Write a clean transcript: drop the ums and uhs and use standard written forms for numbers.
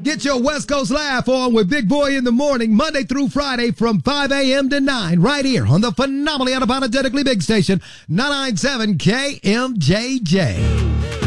Get your West Coast laugh on with Big Boy in the morning, Monday through Friday from 5 a.m. to 9, right here on the phenomenally unapologetically big station, 997 KMJJ.